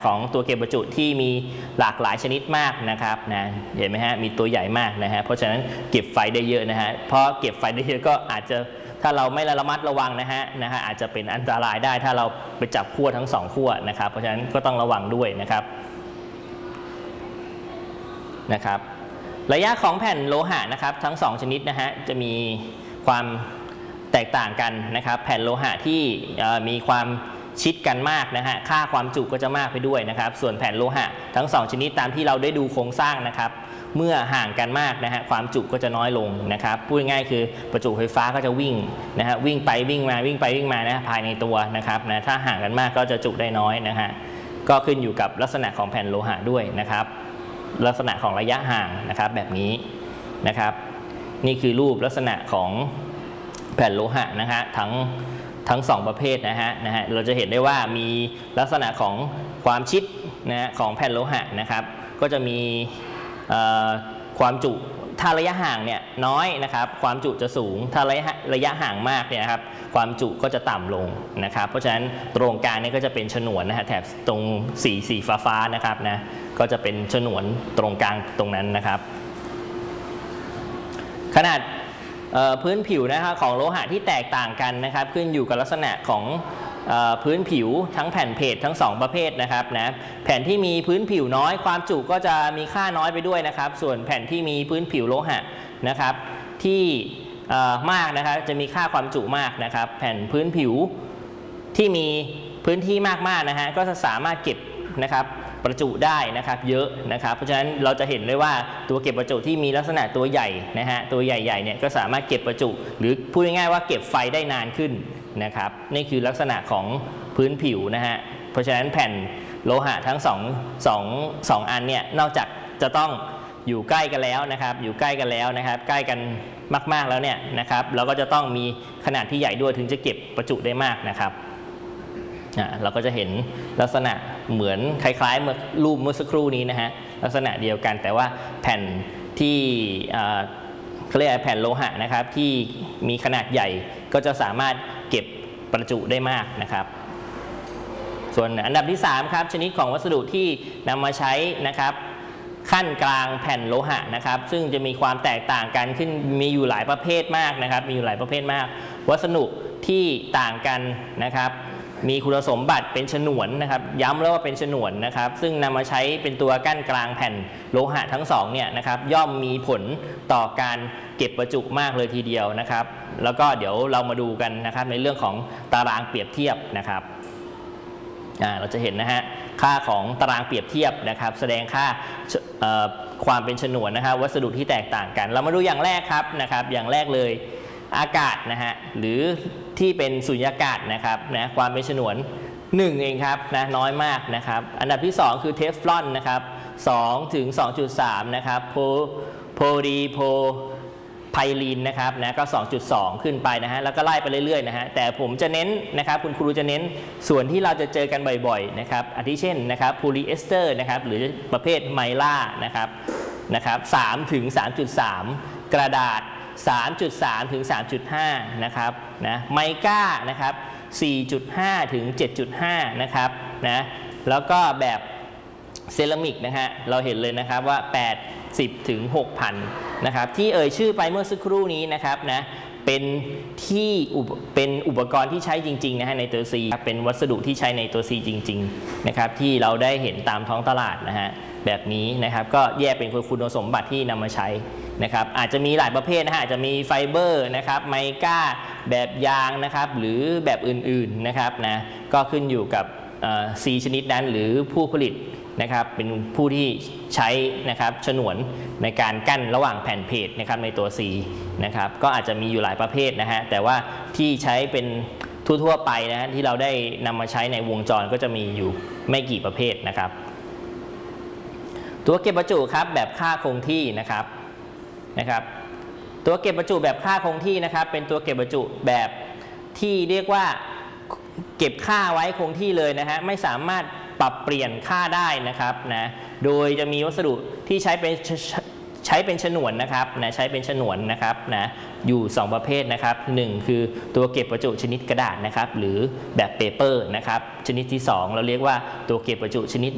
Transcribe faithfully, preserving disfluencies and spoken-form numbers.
ของตัวเก็บบรรจุที่มีหลากหลายชนิดมากนะครับนะเห็นไหมฮะมีตัวใหญ่มากนะฮะเพราะฉะนั้นเก็บไฟได้เยอะนะฮะเพราะเก็บไฟได้เยอะก็อาจจะถ้าเราไม่ระมัดระวังนะฮะนะฮะอาจจะเป็นอันตรายได้ถ้าเราไปจับขั้วทั้งสองขั้วนะครับเพราะฉะนั้นก็ต้องระวังด้วยนะครับนะครับระยะของแผ่นโลหะนะครับทั้งสองชนิดนะฮะจะมีความแตกต่างกันนะครับแผ่นโลหะที่มีความชิดกันมากนะฮะค่าความจุก็จะมากไปด้วยนะครับส่วนแผ่นโลหะทั้งสองชนิดตามที่เราได้ดูโครงสร้างนะครับเมื่อห่างกันมากนะฮะความจุก็จะน้อยลงนะครับพูดง่ายๆคือประจุไฟฟ้าก็จะวิ่งนะฮะวิ่งไปวิ่งมาวิ่งไปวิ่งมานะภายในตัวนะครับนะถ้าห่างกันมากก็จะจุได้น้อยนะฮะก็ขึ้นอยู่กับลักษณะของแผ่นโลหะด้วยนะครับลักษณะของระยะห่างนะครับแบบนี้นะครับนี่คือรูปลักษณะของแผ่นโลหะนะฮะทั้งทั้งสองประเภทนะฮะนะฮะเราจะเห็นได้ว่ามีลักษณะของความชิดนะฮะของแผ่นโลหะนะครับก็จะมีความจุถ้าระยะห่างเนี่ยน้อยนะครับความจุจะสูงถ้าระยะระยะห่างมากเนี่ยครับความจุก็จะต่ำลงนะครับเพราะฉะนั้นตรงกลางนี่ก็จะเป็นฉนวนนะฮะแถบตรงสีสีฟ้าฟ้านะครับนะก็จะเป็นฉนวนตรงกลางตรงนั้นนะครับขนาดพื้นผิวนะครับของโลหะที่แตกต่างกันนะครับขึ้นอยู่กับลักษณะของพื้นผิวทั้งแผ่นเพจทั้งสองประเภทนะครับนะแผ่นที่มีพื้นผิวน้อยความจุก็จะมีค่าน้อยไปด้วยนะครับส่วนแผ่นที่มีพื้นผิวโลหะนะครับที่มากนะครับจะมีค่าความจุมากนะครับแผ่นพื้นผิวที่มีพื้นที่มากๆนะฮะก็จะสามารถเก็บนะครับประจุได้นะครับเยอะนะครับเพราะฉะนั้นเราจะเห็นได้ว่าตัวเก็บประจุที่มีลักษณะตัวใหญ่นะฮะตัวใหญ่ๆเนี่ยก็สามารถเก็บประจุหรือพูดง่ายๆว่าเก็บไฟได้นานขึ้นนะครับนี่คือลักษณะของพื้นผิวนะฮะเพราะฉะนั้นแผ่นโลหะทั้งสองสองสองอันเนี่ยนอกจากจะต้องอยู่ใกล้กันแล้วนะครับอยู่ใกล้กันแล้วนะครับใกล้กันมากๆแล้วเนี่ยนะครับเราก็จะต้องมีขนาดที่ใหญ่ด้วยถึงจะเก็บประจุได้มากนะครับเราก็จะเห็นลักษณะเหมือนคล้ายๆเมื่อรูปเมื่อสักครู่นี้นะฮะลักษณะเดียวกันแต่ว่าแผ่นที่เขาเรียกแผ่นโลหะนะครับที่มีขนาดใหญ่ก็จะสามารถเก็บประจุได้มากนะครับส่วนอันดับที่สามครับชนิดของวัสดุที่นำมาใช้นะครับขั้นกลางแผ่นโลหะนะครับซึ่งจะมีความแตกต่างกันขึ้นมีอยู่หลายประเภทมากนะครับมีอยู่หลายประเภทมากวัสดุที่ต่างกันนะครับมีคุณสมบัติเป็นฉนวนนะครับย้ำแล้วว่าเป็นฉนวนนะครับซึ่งนำมาใช้เป็นตัวกั้นกลางแผ่นโลหะทั้งสองเนี่ยนะครับย่อมมีผลต่อการเก็บประจุมากเลยทีเดียวนะครับแล้วก็เดี๋ยวเรามาดูกันนะครับในเรื่องของตารางเปรียบเทียบนะครับเราจะเห็นนะฮะค่าของตารางเปรียบเทียบนะครับแสดงค่าความเป็นฉนวนนะครับวัสดุที่แตกต่างกันเรามาดูอย่างแรกครับนะครับอย่างแรกเลยอากาศนะฮะหรือที่เป็นสุญญากาศนะครับนะความเป็นฉนวนหนึ่งเองครับนะน้อยมากนะครับอันดับที่สองคือเทฟลอนนะครับสองถึง สองจุดสาม นะครับโพโพลีโพไพลีนนะครับนะก็ สองจุดสอง ขึ้นไปนะฮะแล้วก็ไล่ไปเรื่อยๆนะฮะแต่ผมจะเน้นนะครับคุณครูจะเน้นส่วนที่เราจะเจอกันบ่อยๆนะครับอาทิเช่นนะครับโพลีเอสเตอร์นะครับหรือประเภทไมล่านะครับนะครับสามถึง สามจุดสาม กระดาษสามจุดสาม ถึง สามจุดห้า นะครับนะไมก้านะครับ สี่จุดห้า ถึง เจ็ดจุดห้า นะครับนะแล้วก็แบบเซรามิกนะฮะเราเห็นเลยนะครับว่าแปดสิบถึง หกพัน นะครับที่เอ่ยชื่อไปเมื่อสักครู่นี้นะครับนะเป็นที่เป็นอุปกรณ์ที่ใช้จริงๆนะฮะในตัว C เป็นวัสดุที่ใช้ในตัว C จริงๆนะครับที่เราได้เห็นตามท้องตลาดนะฮะแบบนี้นะครับก็แยกเป็นคุณสมบัติที่นำมาใช้นะครับอาจจะมีหลายประเภทนะฮะอาจจะมีไฟเบอร์นะครับไมก้าแบบยางนะครับหรือแบบอื่นๆนะครับนะก็ขึ้นอยู่กับ C ชนิดนั้นหรือผู้ผลิตนะครับเป็นผู้ที่ใช้นะครับฉนวนในการกั้นระหว่างแผ่นเพจนะครับในตัว C นะครับก็อาจจะมีอยู่หลายประเภทนะฮะแต่ว่าที่ใช้เป็นทั่วๆไปนะฮะที่เราได้นำมาใช้ในวงจรก็จะมีอยู่ไม่กี่ประเภทนะครับตัวเก็บประจุครับแบบค่าคงที่นะครับนะครับตัวเก็บประจุแบบค่าคงที่นะครับเป็นตัวเก็บประจุแบบที่เรียกว่าเก็บค่าไว้คงที่เลยนะฮะไม่สามารถปรับเปลี่ยนค่าได้นะครับนะโดยจะมีวัสดุที่ใช้เป็นใช้เป็นฉนวนนะครับนะใช้เป็นฉนวนนะครับนะอยู่สองประเภทนะครับหนึ่งคือตัวเก็บประจุชนิดกระดาษนะครับหรือแบบเปเปอร์นะครับชนิดที่สองเราเรียกว่าตัวเก็บประจุชนิด